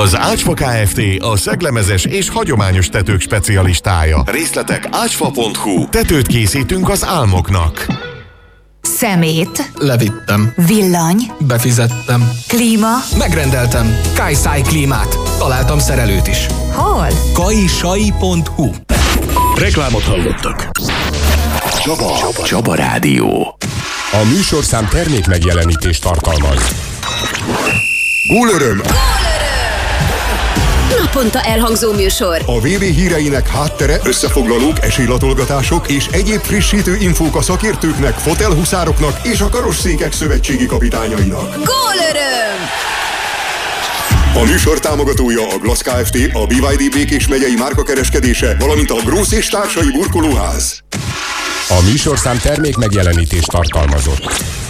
Az Ácsfa Kft. A szeglemezes és hagyományos tetők specialistája. Részletek ácsfa.hu. Tetőt készítünk az álmoknak. Szemét. Levittem. Villany. Befizettem. Klíma. Megrendeltem. Kajsáj klímát. Találtam szerelőt is. Hol? kajsai.hu. Reklámot hallottak. Csaba Rádió. A műsorszám termék megjelenítést tartalmaz. Gólöröm! Naponta elhangzó műsor. A VB híreinek háttere, összefoglalók, esélylatolgatások és egyéb frissítő infók a szakértőknek, fotelhuszároknak és a karosszékek szövetségi kapitányainak. Gólöröm! A műsor támogatója a Glass Kft., a BYD Békés megyei márkakereskedése, valamint a Grósz és társai burkolóház. A műsorszám termék megjelenítést tartalmazott.